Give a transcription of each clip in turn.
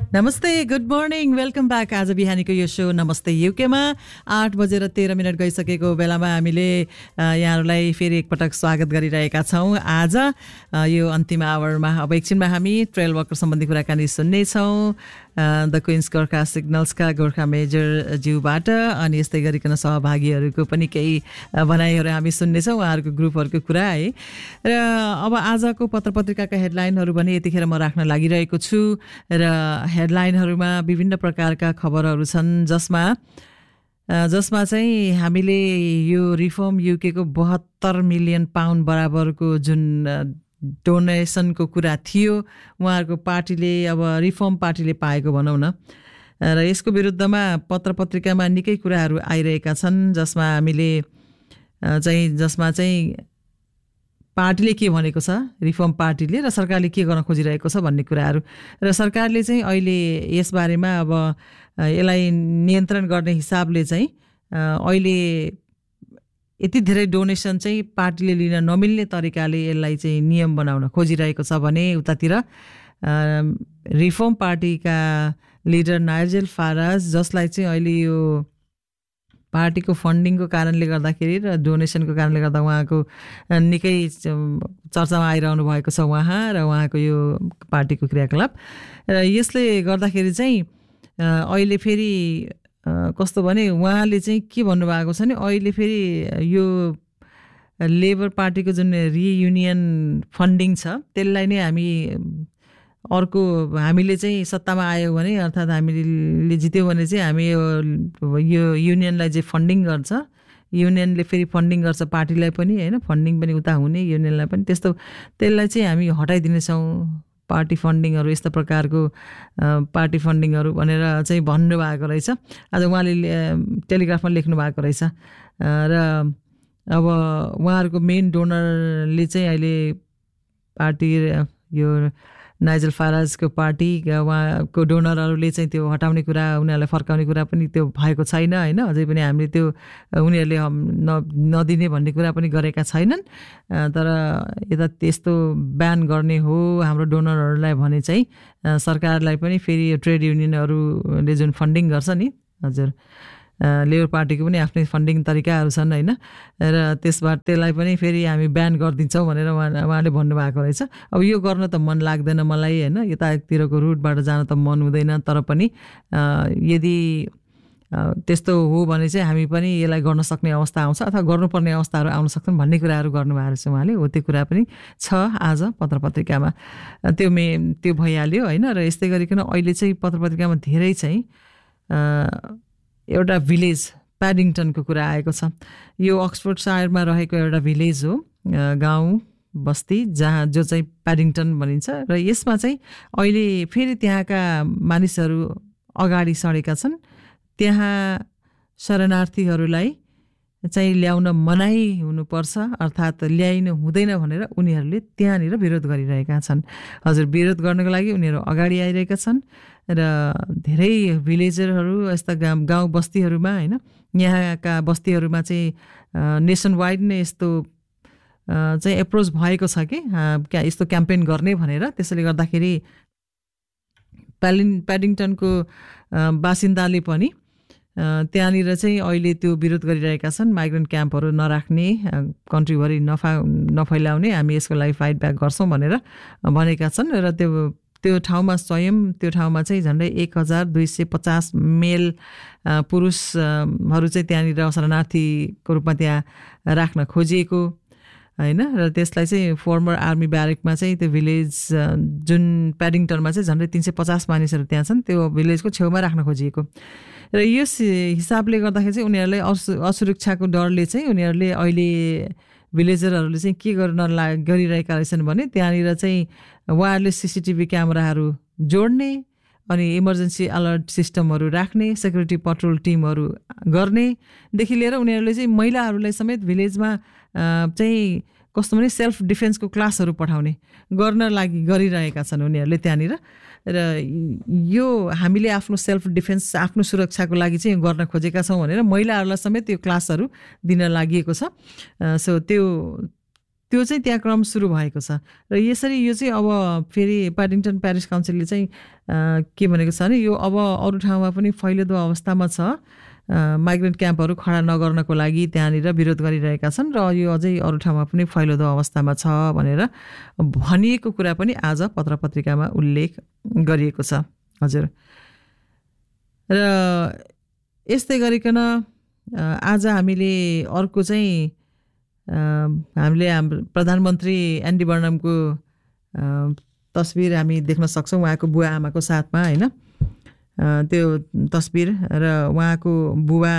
नमस्ते, good morning, welcome back. आज बिहानीको यो सो नमस्ते युकेमा 8:13 गइसकेको बेलामा हामीले यहाँहरूलाई फेरि एकपटक स्वागत गरिरहेका छौँ। आज यो अन्तिम आवरमा अब एकछिनमा हामी ट्रेल वर्कर सम्बन्धी कुराकानी सुन्नेछौँ the Queens Gorkha सिग्नल्सका Gorkha major ज्यूबाट। अनि यस्तै गरिकन सहभागीहरूको पनि केही भनाइहरू हामी सुन्नेछौँ, उहाँहरूको ग्रुपहरूको कुरा है। र अब आजको पत्र पत्रिकाका हेडलाइनहरू भने यतिखेर म राख्न लागिरहेको छु र हेडलाइनहरूमा विभिन्न प्रकारका खबरहरू छन् जसमा चाहिँ हामीले यो रिफर्म युकेको 72 मिलियन पाउन्ड बराबरको जुन डोनेसनको कुरा थियो उहाँहरूको पार्टीले, अब रिफर्म पार्टीले पाएको भनौँ न, र यसको विरुद्धमा पत्र पत्रिकामा निकै कुराहरू आइरहेका छन् जसमा चाहिँ पार्टीले के भनेको छ, रिफर्म पार्टीले, र सरकारले के गर्न खोजिरहेको छ भन्ने कुराहरू। र सरकारले चाहिँ अहिले यसबारेमा अब यसलाई नियन्त्रण गर्ने हिसाबले चाहिँ अहिले यति धेरै डोनेसन चाहिँ पार्टीले लिन नमिल्ने तरिकाले यसलाई चाहिँ नियम बनाउन खोजिरहेको छ भने उतातिर रिफर्म पार्टीका लिडर नाइजेल फाराज, जसलाई चाहिँ अहिले यो पार्टीको फन्डिङको कारणले गर्दाखेरि र डोनेसनको कारणले गर्दा उहाँको निकै चर्चामा आइरहनु भएको छ उहाँ र उहाँको यो पार्टीको क्रियाकलाप। र यसले गर्दाखेरि चाहिँ अहिले फेरि कस्तो भने उहाँले चाहिँ के भन्नुभएको छ भने अहिले फेरि यो लेबर पार्टीको जुन रियुनियन फन्डिङ छ त्यसलाई नै हामीले चाहिँ सत्तामा आयो भने, अर्थात् हामीले जित्यो भने चाहिँ हामी यो युनियनलाई चाहिँ फन्डिङ गर्छ, युनियनले फेरि फन्डिङ गर्छ पार्टीलाई पनि होइन, फन्डिङ पनि उता हुने युनियनलाई पनि, त्यसलाई चाहिँ हामी हटाइदिनेछौँ पार्टी फन्डिङहरू, यस्तो प्रकारको पार्टी फन्डिङहरू भनेर चाहिँ भन्नुभएको रहेछ। आज उहाँले टेलिग्राफमा लेख्नु भएको रहेछ। र अब उहाँहरूको मेन डोनरले चाहिँ अहिले पार्टी यो नाइजेल फाराजको पार्टी उहाँको डोनरहरूले चाहिँ त्यो हटाउने कुरा, उनीहरूलाई फर्काउने कुरा पनि त्यो भएको छैन होइन। अझै पनि हामीले त्यो उनीहरूले नदिने भन्ने कुरा पनि गरेका छैनन्। तर यता त्यस्तो ब्यान गर्ने हो हाम्रो डोनरहरूलाई भने चाहिँ सरकारलाई पनि फेरि ट्रेड युनियनहरूले जुन फन्डिङ गर्छ नि, हजुर, लेबर पार्टीको पनि आफ्नै फन्डिङ तरिकाहरू छन् होइन, र त्यसलाई पनि फेरि हामी ब्यान गरिदिन्छौँ भनेर उहाँले भन्नुभएको रहेछ। अब यो गर्न त मन लाग्दैन मलाई होइन, यतातिरको रुटबाट जान त मन हुँदैन, तर पनि यदि त्यस्तो हो भने चाहिँ हामी पनि यसलाई गर्न सक्ने अवस्था आउँछ अथवा गर्नुपर्ने अवस्थाहरू आउन सक्छन् भन्ने कुराहरू गर्नुभएको रहेछ उहाँले। हो, त्यो कुरा पनि छ आज पत्र पत्रिकामा, त्यो भइहाल्यो होइन। र यस्तै गरिकन अहिले चाहिँ पत्र पत्रिकामा धेरै चाहिँ एउटा भिलेज प्याडिङटनको कुरा आएको छ। यो अक्सफोर्डसायरमा रहेको एउटा भिलेज हो, गाउँ बस्ती, जो चाहिँ प्याडिङटन भनिन्छ। र यसमा चाहिँ अहिले फेरि त्यहाँका मानिसहरू अगाडि सरेका छन्। त्यहाँ शरणार्थीहरूलाई चाहिँ ल्याउन मनाही हुनुपर्छ, अर्थात् ल्याइनु हुँदैन भनेर उनीहरूले त्यहाँनिर विरोध गरिरहेका छन्। हजुर, विरोध गर्नको लागि उनीहरू अगाडि आइरहेका छन्। र धेरै भिलेजरहरू यस्ता गाउँ बस्तीहरूमा होइन, यहाँका बस्तीहरूमा चाहिँ नेसन वाइड नै यस्तो चाहिँ एप्रोच भएको छ कि यस्तो क्याम्पेन गर्ने भनेर। त्यसैले गर्दाखेरि प्याडिङटनको बासिन्दाले पनि त्यहाँनिर चाहिँ अहिले त्यो विरोध गरिरहेका छन्, माइग्रेन्ट क्याम्पहरू नराख्ने, कन्ट्रीभरि नफैलाउने, हामी यसको लागि फाइट ब्याक गर्छौँ भनेर भनेका छन्। र त्यो ठाउँमा चाहिँ झन्डै 1250 मेल पुरुषहरू चाहिँ त्यहाँनिर शरणार्थीको रूपमा त्यहाँ राख्न खोजिएको होइन। र त्यसलाई चाहिँ फर्मर आर्मी ब्यारेकमा चाहिँ त्यो भिलेज जुन प्याडिङटनमा चाहिँ झन्डै 350 मानिसहरू त्यहाँ छन्, त्यो भिलेजको छेउमा राख्न खोजिएको। र यस हिसाबले गर्दाखेरि चाहिँ उनीहरूलाई असुरक्षाको डरले चाहिँ उनीहरूले अहिले भिलेजरहरूले चाहिँ के गरिरहेका रहेछन् भने त्यहाँनिर चाहिँ वायरलेस CCTV क्यामेराहरू जोड्ने अनि इमर्जेन्सी अलर्ट सिस्टमहरू राख्ने, सेक्युरिटी पट्रोल टिमहरू गर्नेदेखि लिएर उनीहरूले चाहिँ महिलाहरूलाई समेत भिलेजमा चाहिँ कस्तो भने सेल्फ डिफेन्सको क्लासहरू पठाउने गरिरहेका छन् उनीहरूले त्यहाँनिर। र यो हामीले आफ्नो सेल्फ डिफेन्स, आफ्नो सुरक्षाको लागि चाहिँ गर्न खोजेका छौँ भनेर महिलाहरूलाई समेत त्यो क्लासहरू दिन लागि छ। सो त्यो त्यो चाहिँ त्यहाँ क्रम सुरु भएको छ र यसरी यो चाहिँ अब फेरि पाडिङटन प्यारिस काउन्सिलले चाहिँ के भनेको छ भने यो अब अरू ठाउँमा पनि फैलिदो अवस्थामा छ, माइग्रेन्ट क्याम्पहरू खडा नगर्नको लागि त्यहाँनिर विरोध गरिरहेका छन् र यो अझै अरू ठाउँमा पनि फैलिदो अवस्थामा छ भनेर भनिएको कुरा पनि आज पत्रपत्रिकामा उल्लेख गरिएको छ। हजुर, र यस्तै गरिकन आज हामीले अर्को चाहिँ हामीले हाम्रो प्रधानमन्त्री एनडी बर्नमको तस्बिर हामी देख्न सक्छौँ उहाँको बुवा आमाको साथमा होइन। त्यो तस्बिर र उहाँको बुवा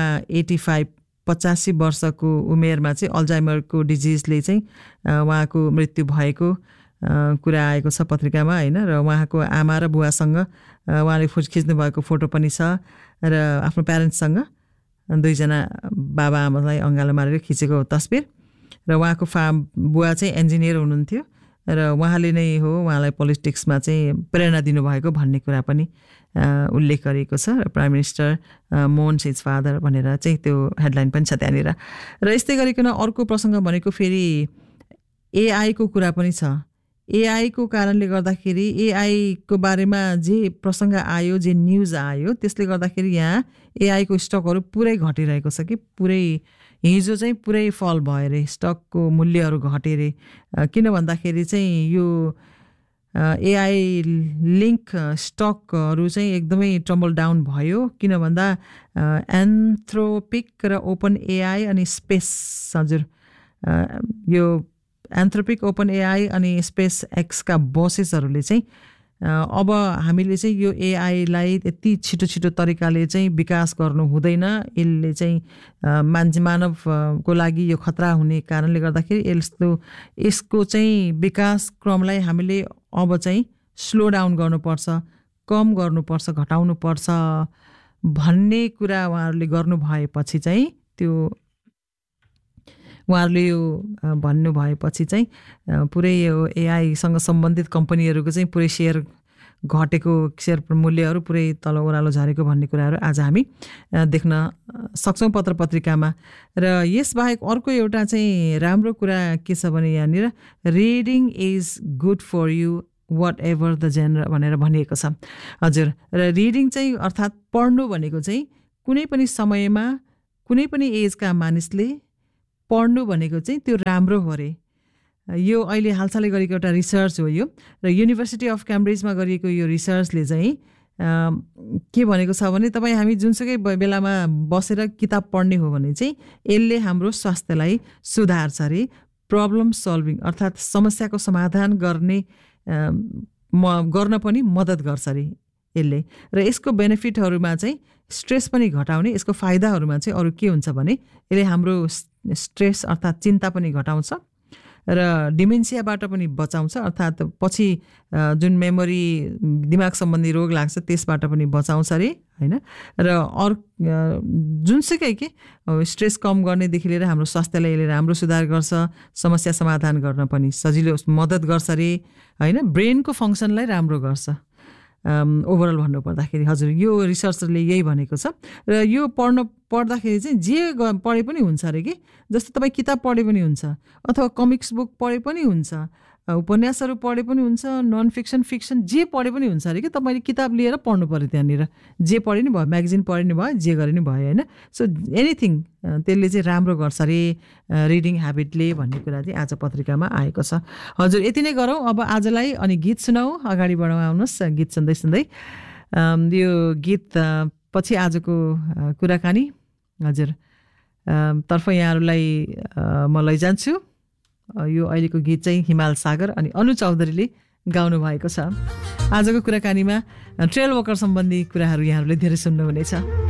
85 वर्षको उमेरमा चाहिँ अल्जाइमरको डिजिजले चाहिँ उहाँको मृत्यु भएको कुरा आएको छ पत्रिकामा होइन। र उहाँको आमा र बुवासँग उहाँले खिच्नु भएको फोटो पनि छ र आफ्नो प्यारेन्ट्ससँग दुईजना बाबा आमालाई अँगालो मारेर खिचेको तस्बिर। र उहाँको बुवा चाहिँ इन्जिनियर हुनुहुन्थ्यो र उहाँले नै हो उहाँलाई पोलिटिक्समा चाहिँ प्रेरणा दिनुभएको भन्ने कुरा पनि उल्लेख गरिएको छ। र प्राइम मिनिस्टर मोन्स हिज फादर भनेर चाहिँ त्यो हेडलाइन पनि छ त्यहाँनिर। र यस्तै गरिकन अर्को प्रसङ्ग भनेको फेरि एआईको कुरा पनि छ। एआईको कारणले गर्दाखेरि एआईको बारेमा जे प्रसङ्ग आयो, जे न्युज आयो, त्यसले गर्दाखेरि यहाँ एआईको स्टकहरू पुरै घटिरहेको छ कि पुरै हिजो चाहिँ पुरै फल भयो अरे, स्टकको मूल्यहरू घटे अरे। किन भन्दाखेरि चाहिँ यो एआई लिङ्क स्टकहरू चाहिँ एकदमै टम्बल डाउन भयो। किन भन्दा एन्थ्रोपिक र ओपन एआई अनि स्पेस, हजुर यो एन्थ्रोपिक, ओपन एआई अनि स्पेस एक्सका बसेसहरूले चाहिँ अब हामीले चाहिँ यो एआईलाई यति छिटो छिटो तरिकाले चाहिँ विकास गर्नु हुँदैन, यसले चाहिँ मानवको लागि यो खतरा हुने कारणले गर्दाखेरि यसको चाहिँ विकास क्रमलाई हामीले अब चाहिँ स्लो डाउन गर्नुपर्छ, कम गर्नुपर्छ, घटाउनुपर्छ भन्ने कुरा उहाँहरूले गर्नुभएपछि चाहिँ त्यो उहाँहरूले यो भन्नुभएपछि चाहिँ पुरै यो एआईसँग सम्बन्धित कम्पनीहरूको चाहिँ पुरै सेयर घटेको, सेयर मूल्यहरू पुरै तल ओह्रालो झरेको भन्ने कुराहरू आज हामी देख्न सक्छौँ पत्र पत्रिकामा। र यसबाहेक अर्को एउटा चाहिँ राम्रो कुरा के छ भने यहाँनिर reading is good for you what ever the Jenner भनेर भनिएको छ। हजुर, र रिडिङ चाहिँ अर्थात् पढ्नु भनेको चाहिँ कुनै पनि समयमा कुनै पनि एजका मानिसले पढ्नु भनेको चाहिँ त्यो राम्रो हो अरे। यो अहिले हालसालै गरेको एउटा रिसर्च हो यो, र युनिभर्सिटी अफ क्याम्ब्रिजमा गरिएको यो रिसर्चले चाहिँ के भनेको छ भने तपाईँ हामी जुनसुकै बेलामा बसेर किताब पढ्ने हो भने चाहिँ यसले हाम्रो स्वास्थ्यलाई सुधार्छ अरे, प्रब्लम सल्भिङ अर्थात् समस्याको समाधान गर्न पनि मद्दत गर्छ अरे यसले। र यसको बेनिफिटहरूमा चाहिँ स्ट्रेस पनि घटाउने, यसको फाइदाहरूमा चाहिँ अरू के हुन्छ भने यसले हाम्रो स्ट्रेस अर्थात् चिन्ता पनि घटाउँछ र डिमेन्सियाबाट पनि बचाउँछ, अर्थात् पछि जुन मेमोरी दिमाग सम्बन्धी रोग लाग्छ त्यसबाट पनि बचाउँछ अरे होइन। र जुनसुकै के स्ट्रेस कम गर्नेदेखि लिएर हाम्रो स्वास्थ्यलाई यसले राम्रो सुधार गर्छ, समस्या समाधान गर्न पनि सजिलो मद्दत गर्छ अरे होइन, ब्रेनको फङ्सनलाई राम्रो गर्छ ओभरअल भन्नुपर्दाखेरि। हजुर, यो रिसर्चले यही भनेको छ। र यो पढ्दाखेरि चाहिँ जे पढे पनि हुन्छ अरे कि, जस्तो तपाईँ किताब पढे पनि हुन्छ अथवा कमिक्स बुक पढे पनि हुन्छ, उपन्यासहरू पढे पनि हुन्छ, नन फिक्सन फिक्सन जे पढे पनि हुन्छ अरे कि। तपाईँले किताब लिएर पढ्नु पऱ्यो, त्यहाँनिर जे पढे नि भयो, म्यागजिन पढे नि भयो, जे गरे नि भयो होइन। सो एनिथिङ त्यसले चाहिँ राम्रो गर्छ अरे रिडिङ ह्याबिटले भन्ने कुरा चाहिँ आज पत्रिकामा आएको छ। हजुर, यति नै गरौँ अब आजलाई, अनि गीत सुनाऊ, अगाडि बढाउँ, आउनुहोस्। गीत सुन्दै सुन्दै यो गीत पछि आजको कुराकानी हजुर तर्फ यहाँहरूलाई म लैजान्छु। यो अहिलेको गीत चाहिँ हिमाल सागर अनि अनु चौधरीले गाउनु भएको छ। आजको कुराकानीमा ट्रेल वकर सम्बन्धी कुराहरू यहाँहरूले धेरै सुन्नुहुनेछ।